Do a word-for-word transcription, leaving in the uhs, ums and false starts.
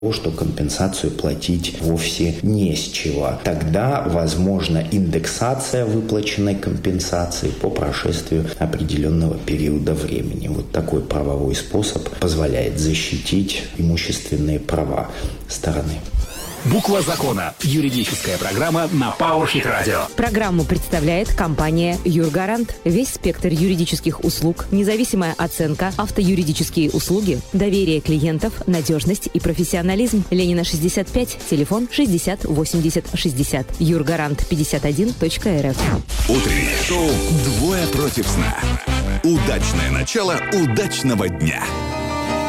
что компенсацию платить вовсе не с чего. Тогда возможна индексация выплаченной компенсации по прошествию определенного периода времени. Вот такой правовой способ позволяет защитить имущественные права стороны. Буква закона. Юридическая программа на PowerHit Radio. Программу представляет компания «Юргарант». Весь спектр юридических услуг, независимая оценка, автоюридические услуги, доверие клиентов, надежность и профессионализм. Ленина, шестьдесят пять, телефон шестьдесят восемьдесят шестьдесят. юргарант пятьдесят один точка эр эф. Утреннее шоу «Двое против сна». Удачное начало удачного дня.